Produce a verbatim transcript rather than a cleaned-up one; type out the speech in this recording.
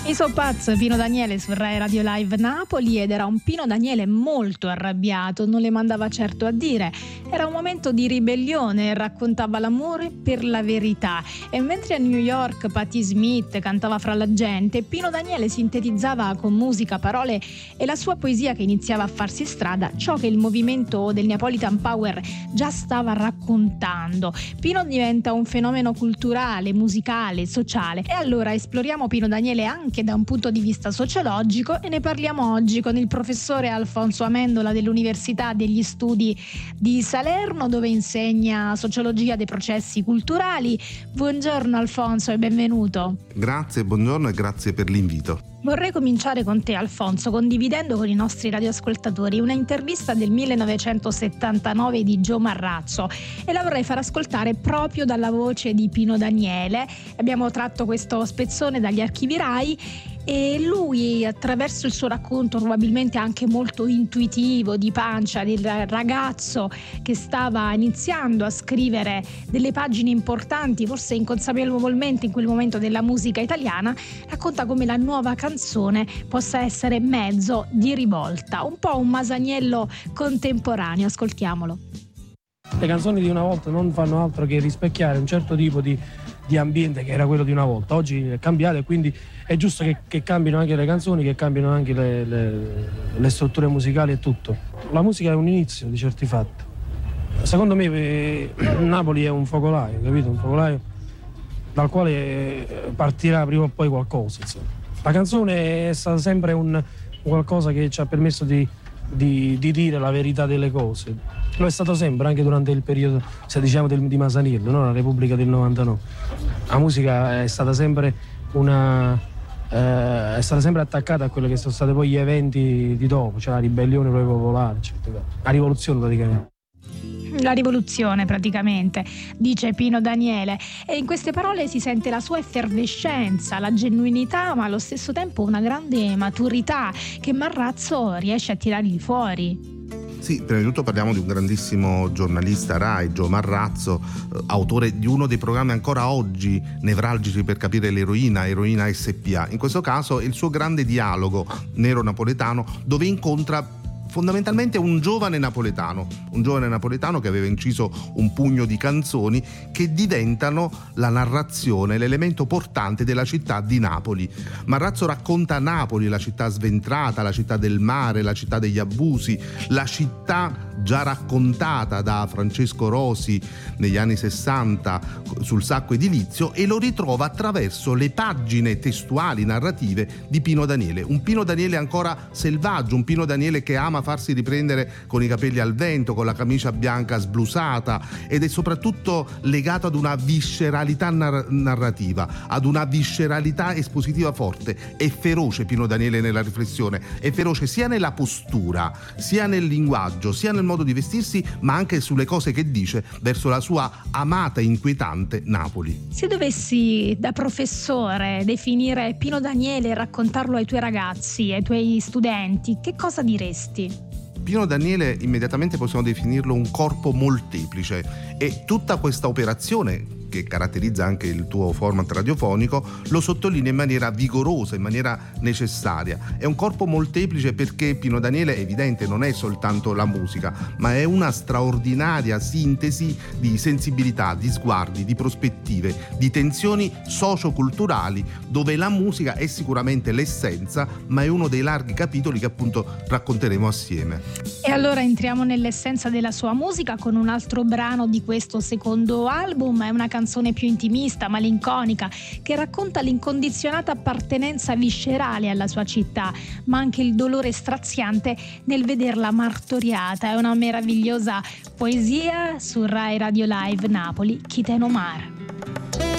I So Paz, Pino Daniele su Rai Radio Live Napoli, ed era un Pino Daniele molto arrabbiato, non le mandava certo a dire. Era un momento di ribellione, raccontava l'amore per la verità. E mentre a New York Patti Smith cantava fra la gente, Pino Daniele sintetizzava con musica, parole e la sua poesia, che iniziava a farsi strada, ciò che il movimento del Neapolitan Power già stava raccontando. Pino diventa un fenomeno culturale, musicale, sociale, e allora esploriamo Pino Daniele anche da un punto di vista sociologico, e ne parliamo oggi con il professore Alfonso Amendola dell'Università degli Studi di Salerno, dove insegna sociologia dei processi culturali. Buongiorno Alfonso e benvenuto. Grazie, buongiorno e grazie per l'invito. Vorrei cominciare con te, Alfonso, condividendo con i nostri radioascoltatori una intervista del millenovecentosettantanove di Gio Marrazzo, e la vorrei far ascoltare proprio dalla voce di Pino Daniele. Abbiamo tratto questo spezzone dagli archivi Rai, e lui, attraverso il suo racconto probabilmente anche molto intuitivo, di pancia, del ragazzo che stava iniziando a scrivere delle pagine importanti, forse inconsapevolmente in quel momento, della musica italiana, racconta come la nuova canzone possa essere mezzo di rivolta, un po' un Masaniello contemporaneo. Ascoltiamolo. Le canzoni di una volta non fanno altro che rispecchiare un certo tipo di, di ambiente che era quello di una volta. Oggi è cambiato, e quindi è giusto che, che cambino anche le canzoni, che cambino anche le, le, le strutture musicali e tutto. La musica è un inizio di certi fatti. Secondo me eh, Napoli è un focolaio, capito? Un focolaio dal quale partirà prima o poi qualcosa, insomma. La canzone è stata sempre un qualcosa che ci ha permesso di, di, di dire la verità delle cose. Lo è stato sempre, anche durante il periodo, se diciamo, del, di Masaniello, no? La Repubblica del novantanove. La musica è stata sempre una eh, è stata sempre attaccata a quello che sono stati poi gli eventi di dopo, cioè la ribellione proprio popolare, cioè, la rivoluzione praticamente. La rivoluzione praticamente, dice Pino Daniele, e in queste parole si sente la sua effervescenza, la genuinità, ma allo stesso tempo una grande maturità che Marrazzo riesce a tirargli fuori. Sì, prima di tutto parliamo di un grandissimo giornalista Rai, Gio Marrazzo, eh, autore di uno dei programmi ancora oggi nevralgici per capire l'eroina, Eroina S P A. In questo caso il suo grande dialogo nero-napoletano, dove incontra fondamentalmente un giovane napoletano, un giovane napoletano che aveva inciso un pugno di canzoni che diventano la narrazione, l'elemento portante della città di Napoli. Marrazzo racconta Napoli, la città sventrata, la città del mare, la città degli abusi, la città già raccontata da Francesco Rosi negli anni sessanta sul sacco edilizio, e lo ritrova attraverso le pagine testuali narrative di Pino Daniele. Un Pino Daniele ancora selvaggio, un Pino Daniele che ama farsi riprendere con i capelli al vento, con la camicia bianca sblusata, ed è soprattutto legato ad una visceralità nar- narrativa, ad una visceralità espositiva forte. È feroce Pino Daniele nella riflessione, è feroce sia nella postura, sia nel linguaggio, sia nel modo di vestirsi, ma anche sulle cose che dice verso la sua amata e inquietante Napoli. Se dovessi, da professore, definire Pino Daniele e raccontarlo ai tuoi ragazzi, ai tuoi studenti, che cosa diresti? Pino Daniele immediatamente possiamo definirlo un corpo molteplice, e tutta questa operazione, che caratterizza anche il tuo format radiofonico, lo sottolinea in maniera vigorosa, in maniera necessaria. È un corpo molteplice perché Pino Daniele, è evidente, non è soltanto la musica, ma è una straordinaria sintesi di sensibilità, di sguardi, di prospettive, di tensioni socioculturali, dove la musica è sicuramente l'essenza, ma è uno dei larghi capitoli che appunto racconteremo assieme. E allora entriamo nell'essenza della sua musica con un altro brano di questo secondo album. È una canzone più intimista, malinconica, che racconta l'incondizionata appartenenza viscerale alla sua città, ma anche il dolore straziante nel vederla martoriata. È una meravigliosa poesia su Rai Radio Live Napoli, Chi te no mar.